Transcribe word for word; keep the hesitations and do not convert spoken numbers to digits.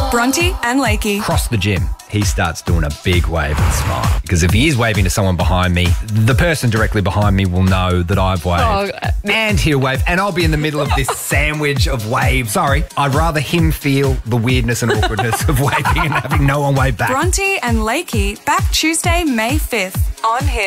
Bronte and Lakey. Across the gym, he starts doing a big wave and smile. Because if he is waving to someone behind me, the person directly behind me will know that I've waved. Oh, and he'll wave. And I'll be in the middle of this sandwich of waves. Sorry, I'd rather him feel the weirdness and awkwardness of waving and having no one wave back. Bronte and Lakey back Tuesday, May fifth on Hit.